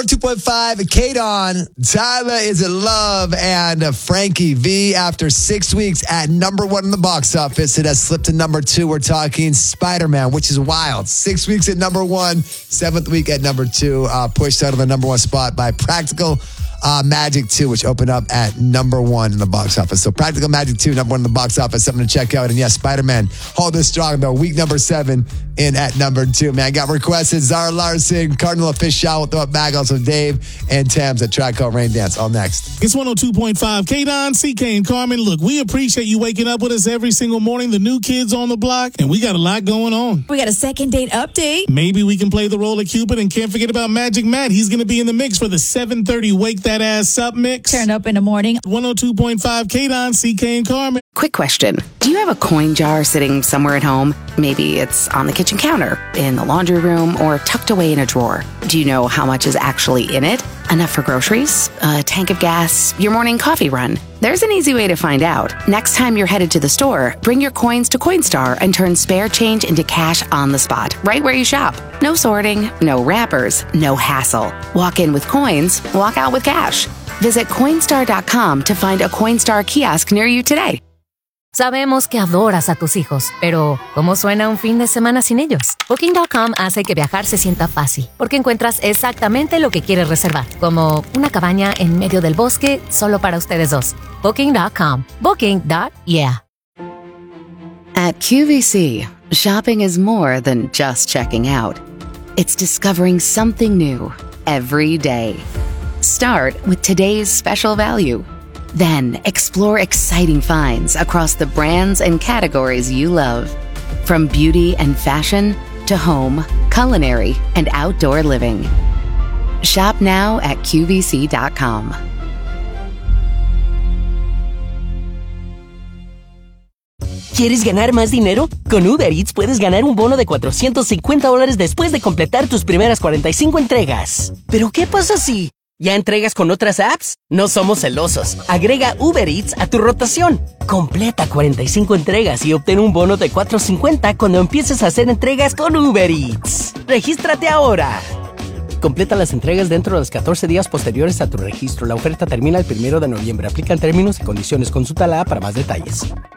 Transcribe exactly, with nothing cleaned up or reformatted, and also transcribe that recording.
one oh two point five, K-Don, Tyler is in love, and uh, Frankie V, after six weeks at number one in the box office, it has slipped to number two. We're talking Spider-Man, which is wild. Six weeks at number one, seventh week at number two, uh, pushed out of the number one spot by Practical Uh, Magic two, which opened up at number one in the box office. So Practical Magic two, number one in the box office, something to check out. And yes, Spider-Man, hold this strong, though. Week number seven in at number two. Man, got requested Zara Larson, Cardinal Official, we'll throw it back. Also Dave and Tams at Track Called Rain Dance. All next. It's one oh two point five. K-Don, C K, and Carmen. Look, we appreciate you waking up with us every single morning. The new kids on the block, and we got a lot going on. We got a second date update. Maybe we can play the role of Cupid, and can't forget about Magic Matt. He's going to be in the mix for the seven thirty Wake That Ass Up mix. Turn up in the morning. one oh two point five, K-Don, C K, and Carmen. Quick question. Do you have a coin jar sitting somewhere at home? Maybe it's on the kitchen counter, in the laundry room, or tucked away in a drawer. Do you know how much is actually in it? Enough for groceries, a tank of gas, your morning coffee run? There's an easy way to find out. Next time you're headed to the store, bring your coins to Coinstar and turn spare change into cash on the spot, right where you shop. No sorting, no wrappers, no hassle. Walk in with coins, walk out with cash. Visit Coinstar dot com to find a Coinstar kiosk near you today. Sabemos que adoras a tus hijos, pero ¿cómo suena un fin de semana sin ellos? Booking punto com hace que viajar se sienta fácil, porque encuentras exactamente lo que quieres reservar, como una cabaña en medio del bosque solo para ustedes dos. Booking punto com. Booking. Yeah. At Q V C, shopping is more than just checking out. It's discovering something new every day. Start with today's special value. Then explore exciting finds across the brands and categories you love. From beauty and fashion to home, culinary, and outdoor living. Shop now at Q V C dot com. ¿Quieres ganar más dinero? Con Uber Eats puedes ganar un bono de cuatrocientos cincuenta dólares después de completar tus primeras cuarenta y cinco entregas. ¿Pero qué pasa si ya entregas con otras apps? No somos celosos. Agrega Uber Eats a tu rotación. Completa cuarenta y cinco entregas y obtén un bono de cuatrocientos cincuenta cuando empieces a hacer entregas con Uber Eats. ¡Regístrate ahora! Completa las entregas dentro de los catorce días posteriores a tu registro. La oferta termina el primero de noviembre. Aplican términos y condiciones. Consulta la app para más detalles.